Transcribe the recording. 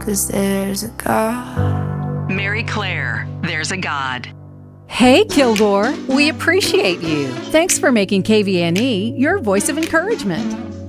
'cause there's a God. Mary Claire, There's a God. Hey, Kilgore, we appreciate you. Thanks for making KVNE your voice of encouragement.